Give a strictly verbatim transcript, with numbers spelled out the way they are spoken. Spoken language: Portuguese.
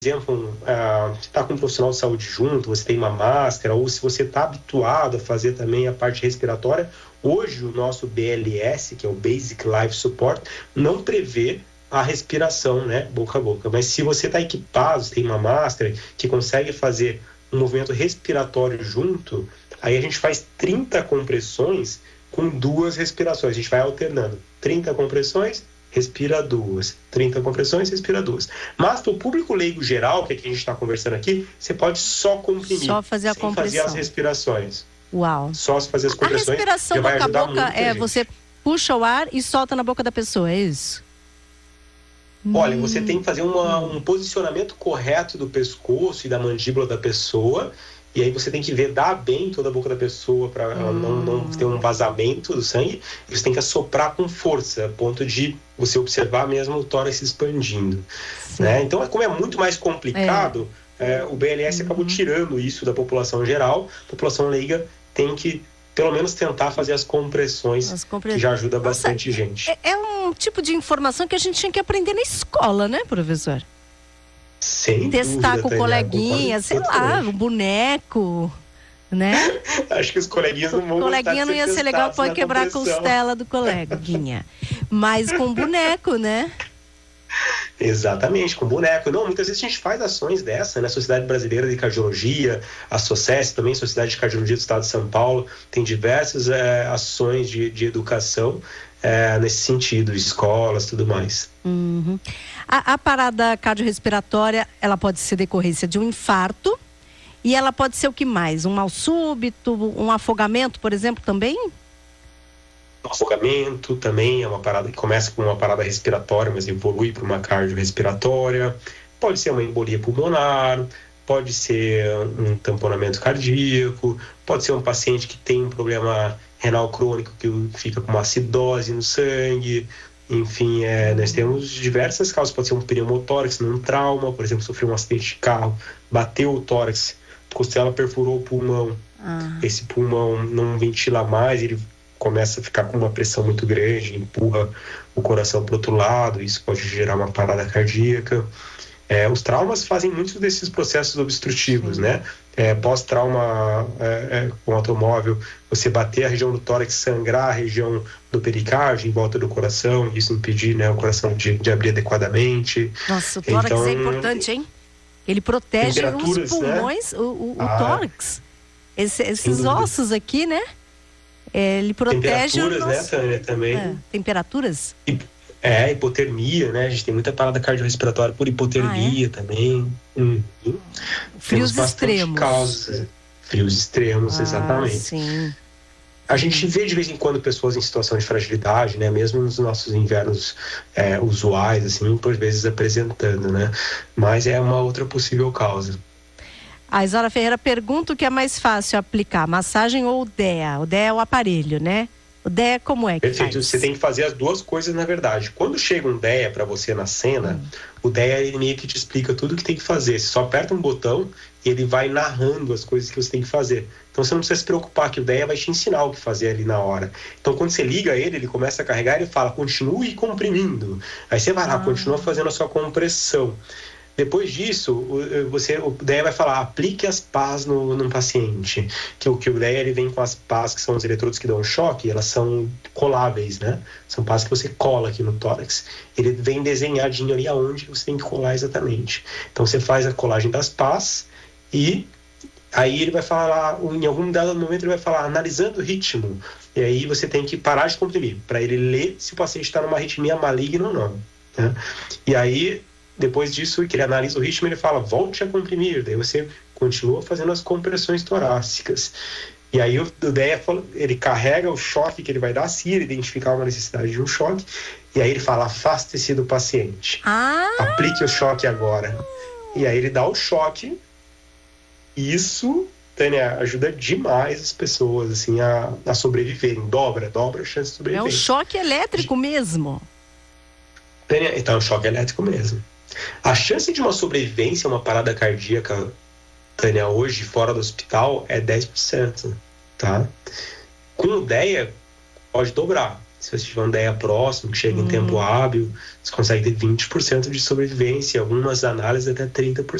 exemplo, uh, você está com um profissional de saúde junto, você tem uma máscara, ou se você está habituado a fazer também a parte respiratória, hoje o nosso B L S, que é o Basic Life Support, não prevê a respiração, né, boca a boca. Mas se você está equipado, você tem uma máscara que consegue fazer um movimento respiratório junto, aí a gente faz trinta compressões com duas respirações. A gente vai alternando. trinta compressões, respira duas. trinta compressões, respira duas. Mas para o público leigo geral, que é que a gente está conversando aqui, você pode só comprimir. Só fazer a sem compressão. fazer as respirações. Uau. Só se fazer as compressões. A respiração já vai boca a boca é gente. Você puxa o ar e solta na boca da pessoa, é isso? Olha, você tem que fazer uma, um posicionamento correto do pescoço e da mandíbula da pessoa, e aí você tem que vedar bem toda a boca da pessoa para ela hum. não, não ter um vazamento do sangue, e você tem que assoprar com força, a ponto de você observar mesmo o tórax expandindo. Né? Então, como é muito mais complicado, é. É, o B L S uhum. acabou tirando isso da população geral. A população leiga tem que pelo menos tentar fazer as compressões, as compre... que já ajuda Nossa, bastante gente. É, é um tipo de informação que a gente tinha que aprender na escola, né, professor? Sem Testar dúvida, com o coleguinha, sei lá, um boneco, né? Acho que os coleguinhas não vão O coleguinha não ia ser legal, pode quebrar compressão. a costela do coleguinha. Mas com boneco, né? Exatamente, com boneco. Não, muitas vezes a gente faz ações dessa, né? Sociedade Brasileira de Cardiologia, a SOCES também, Sociedade de Cardiologia do Estado de São Paulo, tem diversas é, ações de, de educação é, nesse sentido, escolas, tudo mais. Uhum. A, a parada cardiorrespiratória, ela pode ser decorrência de um infarto e ela pode ser o que mais? Um mal súbito, um afogamento, por exemplo, também? Afogamento também é uma parada que começa com uma parada respiratória, mas evolui para uma cardiorrespiratória. Pode ser uma embolia pulmonar, pode ser um tamponamento cardíaco, pode ser um paciente que tem um problema renal crônico que fica com uma acidose no sangue. Enfim, é, nós temos diversas causas. Pode ser um pneumotórax num trauma, por exemplo, sofreu um acidente de carro, bateu o tórax, a costela perfurou o pulmão. Ah. Esse pulmão não ventila mais, ele começa a ficar com uma pressão muito grande, empurra o coração para o outro lado, isso pode gerar uma parada cardíaca. É, os traumas fazem muitos desses processos obstrutivos, Sim. né? É, pós-trauma é, é, com automóvel, você bater a região do tórax, sangrar a região do pericárdio em volta do coração, isso impedir, né, o coração de, de abrir adequadamente. Nossa, o tórax então, é importante, hein? Ele protege os pulmões, né? o, o, o ah, tórax. Esse, esses ossos aqui, né? É, ele protege temperaturas, o nosso... né, Tânia, também. É, temperaturas? É, hipotermia, né? A gente tem muita parada cardiorrespiratória por hipotermia ah, é? também. Hum, hum. Frios extremos. Causas. Frios extremos, ah, exatamente. Sim. A gente vê de vez em quando pessoas em situação de fragilidade, né? Mesmo nos nossos invernos é, usuais, assim, por vezes apresentando, né? Mas é uma outra possível causa. A Isaura Ferreira pergunta o que é mais fácil aplicar, massagem ou o D E A? O D E A é o aparelho, né? O D E A como é que Perfeito, faz? Você tem que fazer as duas coisas na verdade. Quando chega um D E A para você na cena, hum. o D E A ele meio que te explica tudo o que tem que fazer. Você só aperta um botão e ele vai narrando as coisas que você tem que fazer. Então você não precisa se preocupar que o D E A vai te ensinar o que fazer ali na hora. Então quando você liga ele, ele começa a carregar e ele fala, continue comprimindo. Aí você vai lá, ah. continua fazendo a sua compressão. Depois disso, o, você, o D E A vai falar, aplique as pás no, no paciente. Que o, que o D E A ele vem com as pás, que são os eletrodos que dão choque, elas são coláveis, né? São pás que você cola aqui no tórax. Ele vem desenhadinho ali aonde você tem que colar exatamente. Então você faz a colagem das pás e aí ele vai falar, em algum dado momento ele vai falar, analisando o ritmo. E aí você tem que parar de comprimir, para ele ler se o paciente está numa arritmia maligna ou não. Né? E aí... Depois disso, que ele analisa o ritmo, ele fala, volte a comprimir. Daí você continua fazendo as compressões torácicas. E aí o D E A, ele carrega o choque que ele vai dar, se ele identificar uma necessidade de um choque. E aí ele fala, afaste-se do paciente. Ah. Aplique o choque agora. E aí ele dá o choque. Isso, Tânia, ajuda demais as pessoas assim, a, a sobreviverem. Dobra, dobra a chance de sobreviver. É um choque elétrico mesmo. Tânia, então é um choque elétrico mesmo. A chance de uma sobrevivência a uma parada cardíaca, Tânia, hoje, fora do hospital, é dez por cento, tá? Com o D E A, pode dobrar. Se você tiver um D E A próximo, que chega Uhum. em tempo hábil, você consegue ter vinte por cento de sobrevivência, algumas análises até trinta por cento.